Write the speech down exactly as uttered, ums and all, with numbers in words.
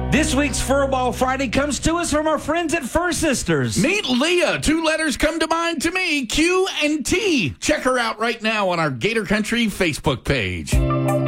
This week's Furball Friday comes to us from our friends at Fur Sisters. Meet Leah. Two letters come to mind to me, Q and T. Check her out right now on our Gator Country Facebook page.